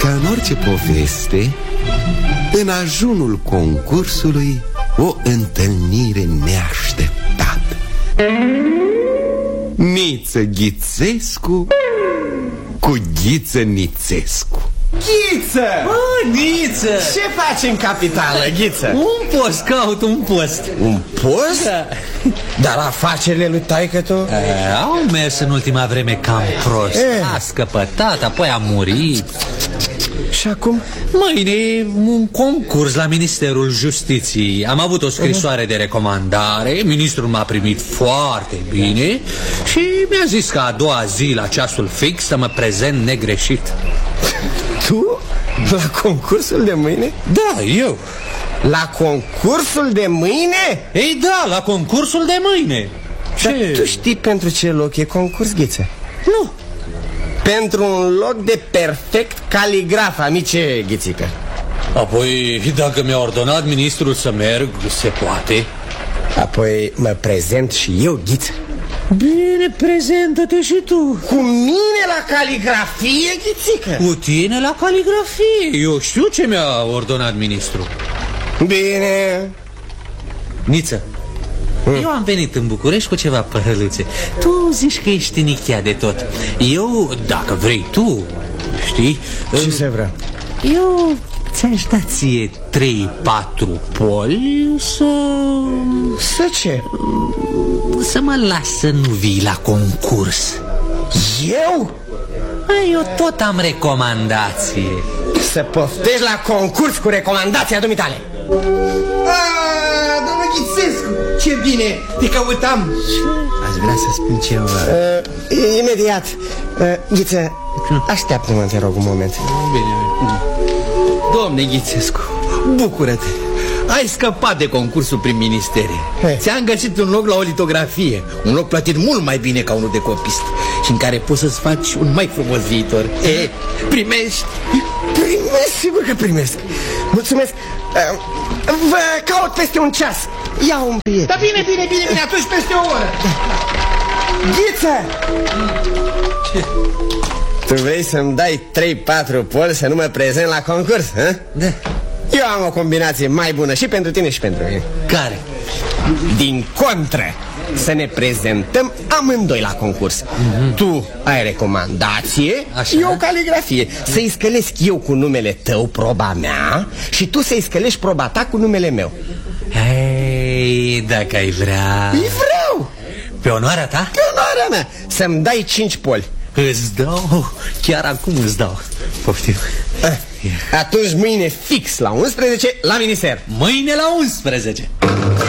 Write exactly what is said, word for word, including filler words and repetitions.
Ca în orice poveste, în ajunul concursului, o întâlnire neașteptată. Niță Ghițescu cu Ghiță Nițescu. Ghiță! Bă, Niță! Ce faci în capitală, Ghiță? Un post, caut un post. Un post? Da. Dar afacerile lui taică-tu? Au mers în ultima vreme cam prost. E. A scăpătat, apoi a murit. Și acum? Mâine e un concurs la Ministerul Justiției. Am avut o scrisoare de recomandare. Ministrul m-a primit foarte bine și mi-a zis că a doua zi la ceasul fix să mă prezent negreșit. Tu? La concursul de mâine? Da, eu. La concursul de mâine? Ei da, la concursul de mâine. Dar Ce? tu știi pentru ce loc e concurs, Ghiță? Nu. Pentru un loc de perfect caligraf, amice Ghițică. Apoi, dacă mi-a ordonat ministrul să merg, se poate. Apoi mă prezent și eu, Ghiță. Bine, prezentă-te și tu. Cu mine la caligrafie, Ghițică? Cu tine la caligrafie. Eu știu ce mi-a ordonat ministrul. Bine. Niță, mm. eu am venit în București cu ceva păhăluțe. Tu zici că ești nichea de tot. Eu, dacă vrei tu, știi? Ce se vrea? Eu ți-aș da ție trei patru poli să... Să ce? Să mă las să nu vii la concurs. Eu? Ai, eu tot am recomandație. Să poftești la concurs cu recomandația dumitale. Aaaa, domnul Ghițescu, ce bine, te căutam. Aș vrea să spun ceva. uh, Imediat. uh, Ghiță, așteaptă-mă, te rog, un moment. Bine, bine. Domne Ghițescu, bucură-te. Ai scăpat de concursul prin ministere. Ți-am găsit un loc la o litografie. Un loc plătit mult mai bine ca unul de copist și în care poți să-ți faci un mai frumos viitor. E, primești? Primesc, sigur că primesc. Mulțumesc. uh, Vă caut peste un ceas. Ia un bilet. Da, bine, bine, bine, bine, atunci peste o oră. Ghiță! Ce? Tu vrei să-mi dai trei patru poli să nu mă prezent la concurs, hă? Da. Eu am o combinație mai bună și pentru tine și pentru mine. Care? Din contră, să ne prezentăm amândoi la concurs. mm-hmm. Tu ai recomandație, așa, eu caligrafie. Să-i scălesc eu cu numele tău proba mea și tu să-i scălești proba ta cu numele meu. Hei, dacă ai vrea... Îi vreau! Pe onoarea ta? Pe onoarea mea. Să-mi dai cinci poli. Îți dau, chiar acum îți dau. Poftim. Atunci mâine fix la unsprezece la minister. Mâine la unsprezece.